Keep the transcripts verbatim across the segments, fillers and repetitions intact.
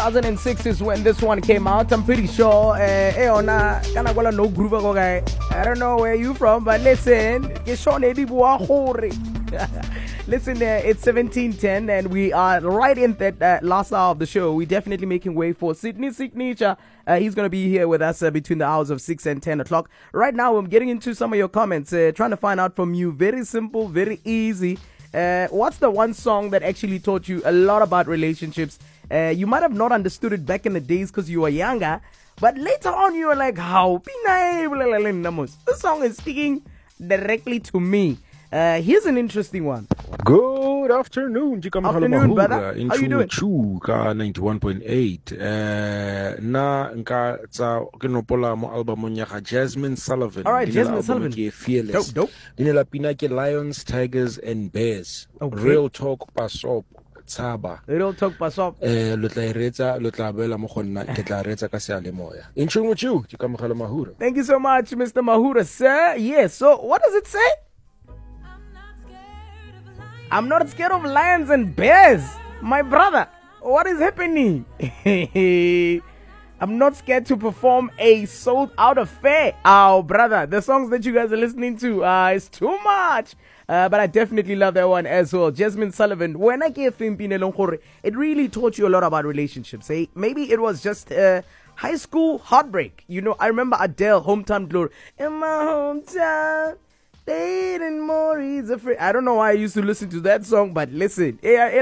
thousand six is when this one came out. I'm pretty sure. Eh, eh, ona kana gola no groove ko guy. I don't know where you from, but listen, ke shone di bua gore. Listen, uh, it's seventeen ten, and we are right in that uh, last hour of the show. We're definitely making way for Sydney Signature. Uh, he's going to be here with us uh, between the hours of six and ten o'clock. Right now, I'm getting into some of your comments, uh, trying to find out from you. Very simple, very easy. Uh, what's the one song that actually taught you a lot about relationships? Uh, you might have not understood it back in the days because you were younger, but later on you were like, how? This song is speaking directly to me. Uh, here's an interesting one. Good afternoon, Afternoon, brother. How you doing? Chuka ninety-one point eight. Uh, na nka tsa ke nopola mo album ya Jasmine Sullivan. All right, Jasmine Sullivan. Fearless. Dope, dope. Dinela pina ke Lions, Tigers and Bears. Okay. Real talk pasop tsaba. Real talk pasop. Eh lo tla iretsa lo tla boela mo gonna ke tla retsa ka sealemoya. In tune with you, ke kamogela Mahura. Thank you so much, Mister Mahura, sir. Yes, so what does it say? I'm not scared of lions and bears. My brother, what is happening? I'm not scared to perform a sold out affair. Oh, brother, the songs that you guys are listening to uh, is too much. Uh, but I definitely love that one as well. Jasmine Sullivan, when I gave Fimpine, it really taught you a lot about relationships. Eh? Maybe it was just uh, high school heartbreak. You know, I remember Adele, Hometown Glory. In my hometown. And more is afraid. I don't know why I used to listen to that song, but listen.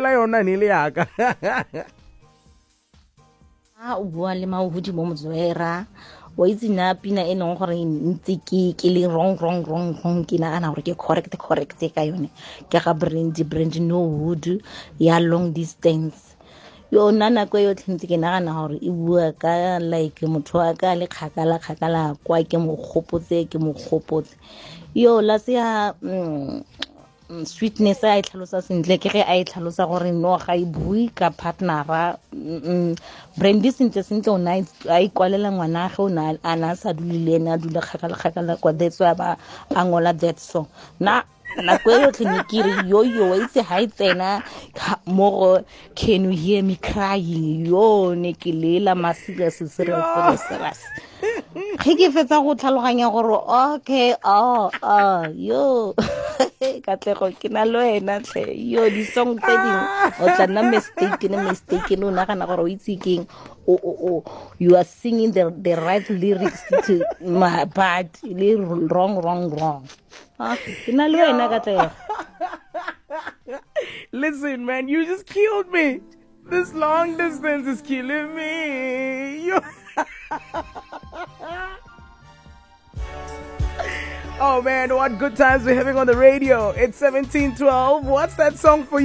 Ah, bua le mahudi mo motswera. Wa itse na pina e neng gore ntse ke ke le wrong wrong wrong wrong ke na ana gore ke correct correct ka yone. Ke ga brand brand no wood ya long distance. Yo nana ko yo tlhentse ke nagana gore e bua ka like motho wa ka le khakala khakala kwa ke mo gopotse ke mo gopotse. Yo la sia mm, sweetness a itlhalosa sentle ke ge a itlhalosa gore no ga e bui ka partnera mm, Brandy sentle sentle o na a ikwalela ngwana ge o na ana sa dulile na dula khakala khakala kwa that's why ba angola that song na na go yo tlinikiri yo yo itse ha itsena mo can you hear me crying yo ne ke lela masika se se re serious ge ke fetsa go tlhaloganya gore okay oh oh yo ka tlego ke na lo ena tle yo di song tse ding o tla na mistake ne mistake no na kana gore o itse keng oh oh oh you are singing the the right lyrics to my bad wrong wrong wrong ah ke na lo ena ka tlego. Listen, man, you just killed me. This long distance is killing me. You Oh man, what good times we're having on the radio. It's seventeen twelve. What's that song for you?